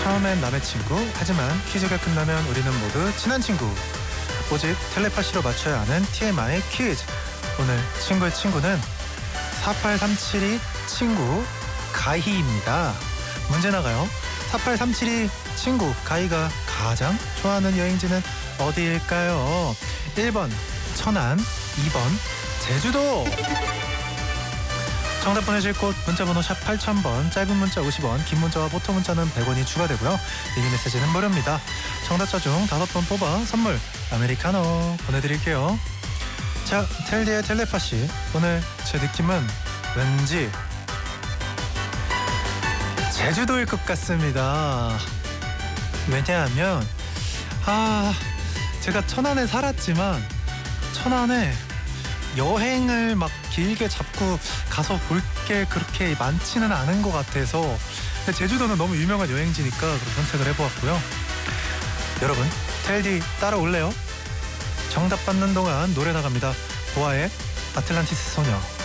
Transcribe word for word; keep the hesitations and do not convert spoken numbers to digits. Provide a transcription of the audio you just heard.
처음엔 남의 친구, 하지만 퀴즈가 끝나면 우리는 모두 친한 친구. 오직 텔레파시로 맞춰야 하는 티엠아이 퀴즈. 오늘 친구의 친구는 사팔삼칠이 친구 가희입니다. 문제 나가요. 사팔삼칠이 친구 가희가 가장 좋아하는 여행지는 어디일까요? 일 번 천안, 이 번 제주도. 정답 보내실 곳 문자번호 샵 팔천 번, 짧은 문자 오십 원, 긴 문자와 보토 문자는 백 원이 추가되고요. 미니 메시지는 무료입니다. 정답자 중 다섯 번 뽑아 선물 아메리카노 보내드릴게요. 자, 텔디의 텔레파시. 오늘 제 느낌은 왠지 제주도일 것 같습니다. 왜냐하면 아 제가 천안에 살았지만 천안에 여행을 막 길게 잡고 가서 볼 게 그렇게 많지는 않은 것 같아서, 근데 제주도는 너무 유명한 여행지니까 그런 선택을 해보았고요. 여러분, 텔디 따라올래요? 정답 받는 동안 노래 나갑니다. 보아의 아틀란티스 소녀.